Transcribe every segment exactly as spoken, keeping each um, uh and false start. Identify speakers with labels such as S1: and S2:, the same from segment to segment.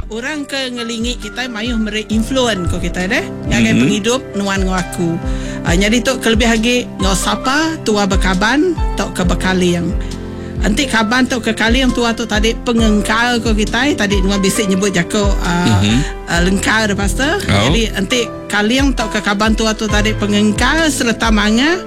S1: orang ke ngelingi kita mayuh mere influence ko kita deh. Yang mm-hmm. penghidup nuan ngaku. Uh, jadi tu kelebih lagi ngau sapa tua bekaban tok ke bekaliang. Nanti kaban tu ke kaliang tua tu tadi pengengkal ko kita tadi nuan bisik nyebut jako uh, mm-hmm. uh, lengkal dah pastor. Oh. Jadi nanti kaliang tok ke kaban tua tu tadi pengengkal serta manga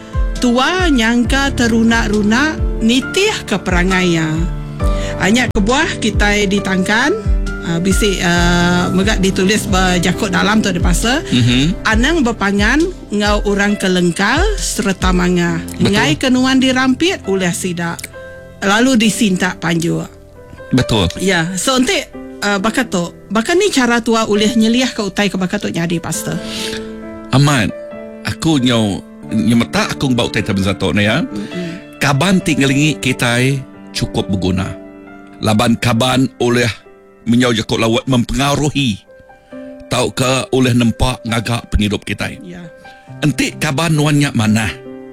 S1: tua nyangka teruna-runa nitih ke perangainya. Hanya kebuah kita ditangkan uh, bisik uh, megak ditulis berjakut dalam tu di pasal mm-hmm. anang berpangan ngau orang kelengkal serta manga ngai kenuan dirampit oleh sidak lalu disintak panju.
S2: Betul.
S1: Ya, so nanti uh, bakat tu bakat ni cara tua oleh nyeliah ke utai ke bakat tu nyadi pastor.
S2: Aman. Aku nyau nyemeta aku bau utai tabenzato na ya. Mm-hmm. Kaban tinggalingi kita cukup berguna. Laban kaban oleh menyau jakut lawat mempengaruhi tau ke oleh nampak ngagak penghidup kita.
S1: Ya.
S2: Enti kaban nuannya mana?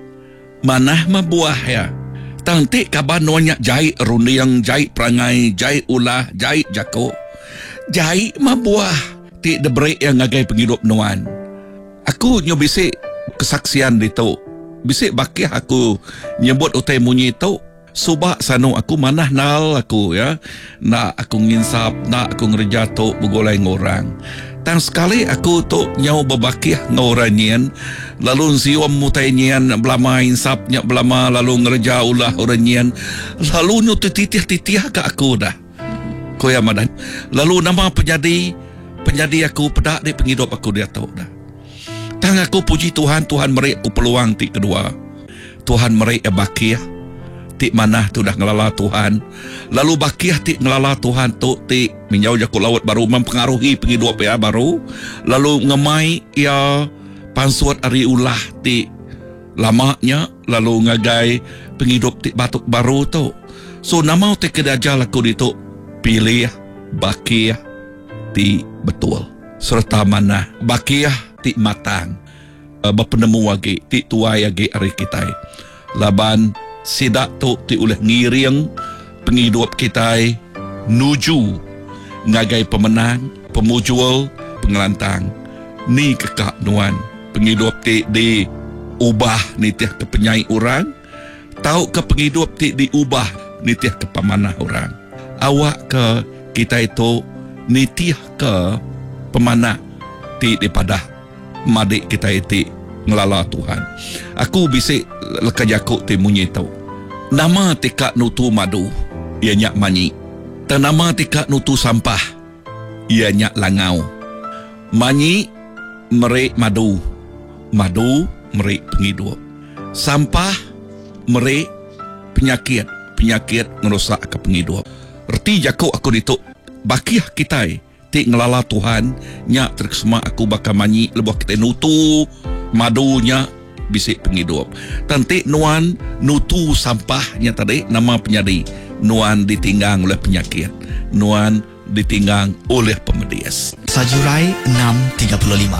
S2: Mana membuah ya. Tanti kaban nuannya jahit rundiang, jahit perangai, jahit ulah, jahit jakut. Jahit membuah ti debreak yang ngagai penghidup nuan. Aku nyobisik kesaksian di tu. Bisik bakih aku nyebut utai munyi tu. Subak sanu aku manah nal aku ya. Nak aku nginsap, nak aku ngerja tu begolai ngorang. Tang sekali aku tu nyau berbakih ngorang nyen. Lalu siwam mutai nyen belama insapnya belama lalu ngerja ulah orang nyen. Lalu nyu titih-titih ke aku dah. Koya madan. Lalu nama penjadi penjadi aku pedak di penghidup aku dia tahu dah. Tang aku puji Tuhan, Tuhan meri aku peluang ti kedua. Tuhan meri bakih ti manah tu dah ngelala Tuhan. Lalu bakih ti ngelala Tuhan tu ti menyau jakut laut baru mempengaruhi penghidup ya baru. Lalu ngemai ya pansuat ari ulah ti lamanya lalu ngagai penghidup ti batuk baru tu. So nama ti kedajal aku di tu pilih bakih ti betul. Serta manah bakih ti matang. Uh, berpenemu lagi ti tuai lagi ari kita. Laban sidak tu ti oleh ngiring penghidup kita nuju ngagai pemenang, pemujual, pengelantang. Ni kekak nuan penghidup ti di ubah nitih ke penyai orang, tahu ke penghidup ti diubah nitih ke pemanah orang. Awak ke kita itu nitih ke pemanah ti daripada madik kita itu ngelala Tuhan. Aku bisik leka jakut ti munyi tau. Nama tika nutu madu, ia nyak manyi. Dan nama tika nutu sampah, ia nyak langau. Manyi merik madu, madu merik penghidup. Sampah merik penyakit, penyakit merosak ke penghidup. Erti jakut aku dituk bakih kita ti ngelala Tuhan nyak terkesema aku bakal manyi lebuh kita nutu madunya bisik penghidup. Tanti nuan nutu sampahnya tadi nama penyadi. Nuan ditinggang oleh penyakit. Nuan ditinggang oleh pemedias.
S3: Sajurai enam tiga puluh lima.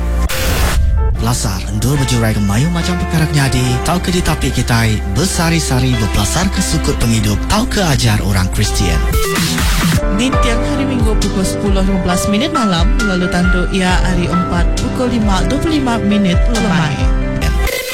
S3: Lasar endur berjurai ke mayu macam perkara nyadi. Tahu ke ditapi kita bersari-sari berpelasar ke sukut penghidup. Tahu ke ajar orang Kristian.
S4: Di tiap hari Minggu pukul sepuluh lima belas minit malam, lalu tandu ia hari empat pukul lima dua puluh lima minit lemai.